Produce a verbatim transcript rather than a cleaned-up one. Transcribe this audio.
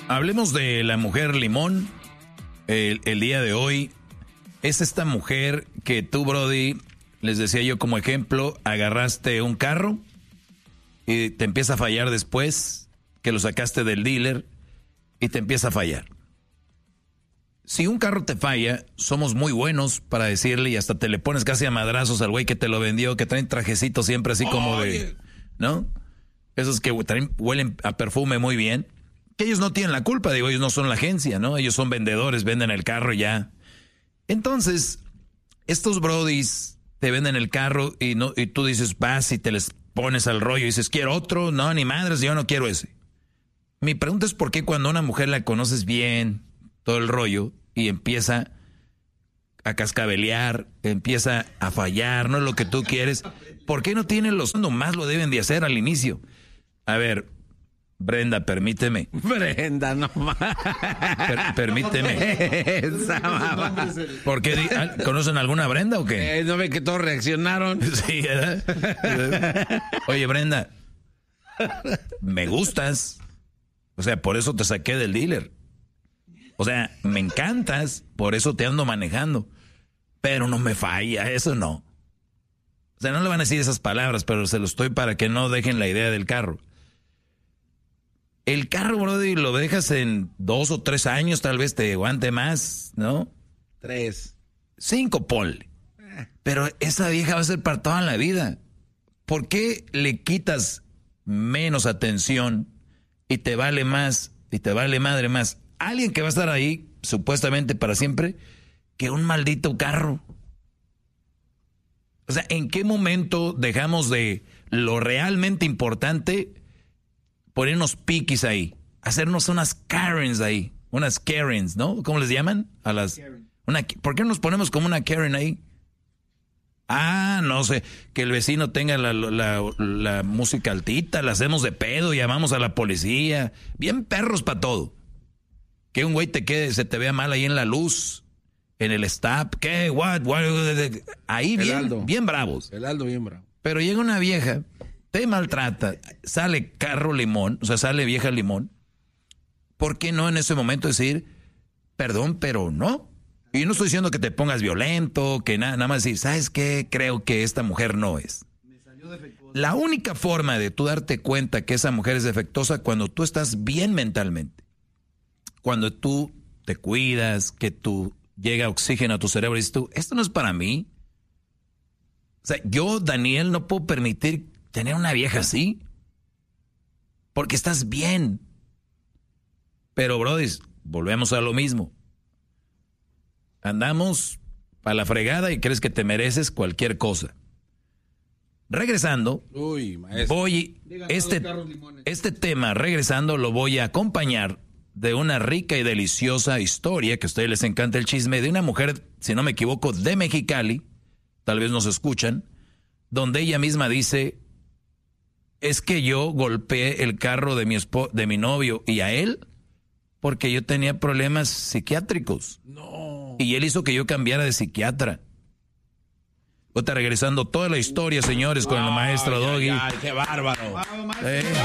Hablemos de la mujer limón. El, el día de hoy es esta mujer que tú, Brody, les decía yo como ejemplo, agarraste un carro y te empieza a fallar después que lo sacaste del dealer y te empieza a fallar. Si un carro te falla, somos muy buenos para decirle y hasta te le pones casi a madrazos al güey que te lo vendió, que traen trajecito siempre así como de, ¿no? Esos que traen, huelen a perfume muy bien. Que ellos no tienen la culpa, digo, ellos no son la agencia, ¿no? Ellos son vendedores, venden el carro y ya. Entonces, estos brodis te venden el carro y no y tú dices, vas y te les pones al rollo y dices, quiero otro. No, ni madres, yo no quiero ese. Mi pregunta es por qué cuando a una mujer la conoces bien, todo el rollo, y empieza a cascabelear, empieza a fallar, no es lo que tú quieres, ¿por qué no tienen los... nomás lo deben de hacer al inicio? A ver... Brenda, permíteme. Brenda, no más. Per, permíteme. Esa mamá. ¿Por qué? ¿Conocen alguna Brenda o qué? Eh, ¿No ve que todos reaccionaron? Sí, ¿verdad? Oye, Brenda, me gustas. O sea, por eso te saqué del dealer. O sea, me encantas, por eso te ando manejando. Pero no me falla, eso no. O sea, no le van a decir esas palabras, pero se lo estoy para que no dejen la idea del carro. El carro, brody, lo dejas en dos o tres años, tal vez te aguante más, ¿no? Tres. Cinco, ponle. Pero esa vieja va a ser para toda la vida. ¿Por qué le quitas menos atención y te vale más, y te vale madre más alguien que va a estar ahí, supuestamente para siempre, que un maldito carro? O sea, ¿en qué momento dejamos de lo realmente importante... ponernos piquis ahí, hacernos unas Karens ahí, unas Karens, ¿no? ¿Cómo les llaman? A las una, ¿por qué nos ponemos como una Karen ahí? Ah, no sé, que el vecino tenga la, la, la música altita, la hacemos de pedo, llamamos a la policía, bien perros para todo. Que un güey te quede, se te vea mal ahí en la luz, en el stop, ¿qué? What? What? Ahí bien, Aldo. bien bravos. El Aldo bien bravo. Pero llega una vieja, te maltrata, sale carro limón, o sea, sale vieja limón. ¿Por qué no en ese momento decir, perdón, pero no? Y no estoy diciendo que te pongas violento, que nada, nada más decir, ¿sabes qué? Creo que esta mujer no es. Me salió defectuosa. La única forma de tú darte cuenta que esa mujer es defectuosa cuando tú estás bien mentalmente. Cuando tú te cuidas, que tú llega oxígeno a tu cerebro y dices tú, esto no es para mí. O sea, yo, Daniel, no puedo permitir tener una vieja así. Porque estás bien. Pero, brodis, volvemos a lo mismo. Andamos para la fregada y crees que te mereces cualquier cosa. Regresando, Uy, maestro. voy, este, este tema, regresando, lo voy a acompañar de una rica y deliciosa historia, que a ustedes les encanta el chisme, de una mujer, si no me equivoco, de Mexicali, tal vez nos escuchan, donde ella misma dice, es que yo golpeé el carro de mi, espo- de mi novio y a él porque yo tenía problemas psiquiátricos. No. Y él hizo que yo cambiara de psiquiatra. Otra regresando toda la historia, señores, con el maestro Ay, Doggy. ay, ay, qué bárbaro. Eh.